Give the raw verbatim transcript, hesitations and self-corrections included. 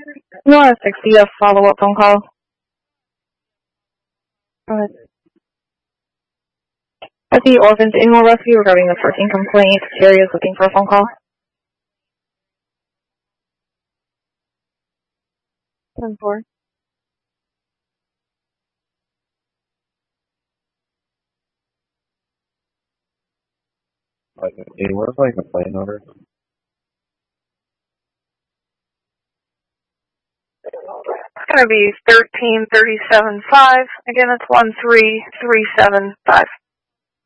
Nora sixty, a follow-up phone call. Go ahead. At the Orphans Animal Rescue regarding the fourteen complaint, Terry is looking for a phone call. ten four. Like, hey, where's my complaint number? It's going to be thirteen thirty-seven five. Again, it's one three three seven five.